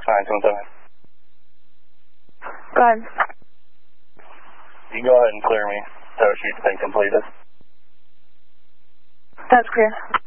Go ahead. You go ahead and clear me. Tow sheet's been completed. That's clear.